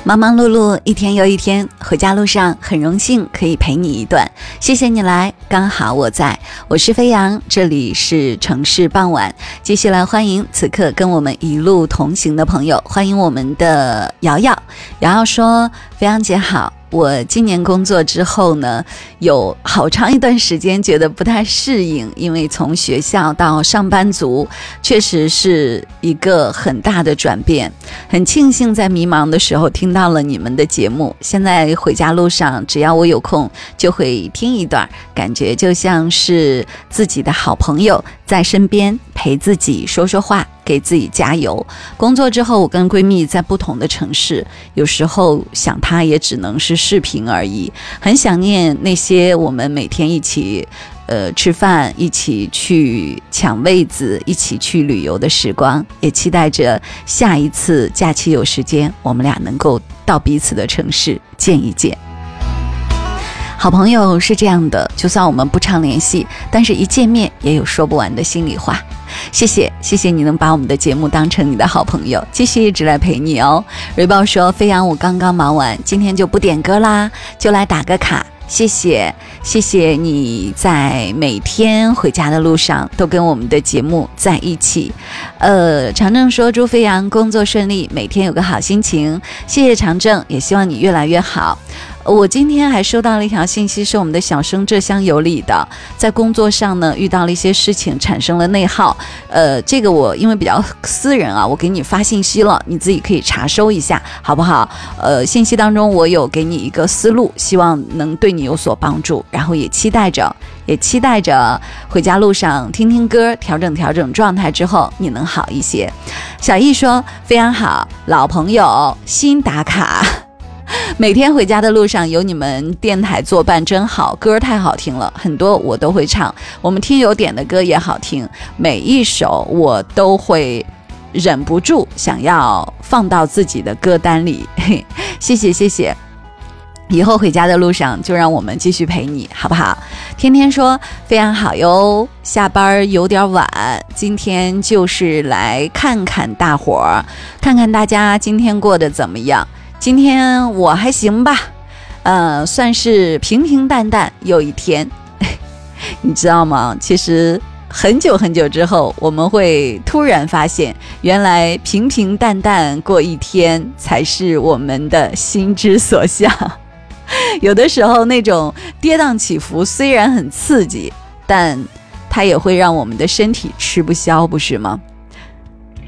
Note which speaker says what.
Speaker 1: 忙忙碌碌一天又一天，回家路上很荣幸可以陪你一段，谢谢你来，刚好我在。我是飞扬，这里是城市傍晚。接下来欢迎此刻跟我们一路同行的朋友，欢迎我们的瑶瑶。瑶瑶说，飞扬姐好，我今年工作之后呢，有好长一段时间觉得不太适应，因为从学校到上班族确实是一个很大的转变，很庆幸在迷茫的时候听到了你们的节目，现在回家路上只要我有空就会听一段，感觉就像是自己的好朋友在身边陪自己说说话，给自己加油。工作之后我跟闺蜜在不同的城市，有时候想她也只能是视频而已，很想念那些我们每天一起吃饭，一起去抢位子，一起去旅游的时光，也期待着下一次假期有时间我们俩能够到彼此的城市见一见。好朋友是这样的，就算我们不常联系，但是一见面也有说不完的心里话。谢谢你能把我们的节目当成你的好朋友，继续一直来陪你哦。瑞宝说，飞扬我刚刚忙完，今天就不点歌啦，就来打个卡。谢谢你在每天回家的路上都跟我们的节目在一起。长正说，祝飞扬工作顺利，每天有个好心情。谢谢长正，也希望你越来越好。我今天还收到了一条信息，是我们的小生浙江有理的，在工作上呢遇到了一些事情，产生了内耗。这个我因为比较私人啊，我给你发信息了，你自己可以查收一下，好不好？信息当中我有给你一个思路，希望能对你有所帮助，然后也期待着回家路上听听歌，调整状态之后你能好一些。小易说，非常好，老朋友新打卡。每天回家的路上有你们电台作伴真好，歌太好听了，很多我都会唱，我们听友点的歌也好听，每一首我都会忍不住想要放到自己的歌单里。谢谢，以后回家的路上就让我们继续陪你，好不好？天天说，非常好哟，下班有点晚，今天就是来看看大伙儿，看看大家今天过得怎么样。今天我还行吧，算是平平淡淡又一天。你知道吗？其实很久之后，我们会突然发现，原来平平淡淡过一天才是我们的心之所向。有的时候那种跌宕起伏虽然很刺激，但它也会让我们的身体吃不消，不是吗？